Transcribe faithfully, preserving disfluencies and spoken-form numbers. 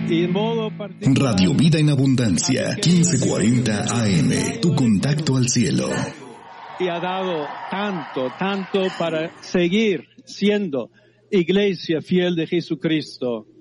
Y en modo particular, Radio Vida en Abundancia, quince cuarenta A M, tu contacto al cielo. y ha dado tanto, tanto para seguir siendo iglesia fiel de Jesucristo.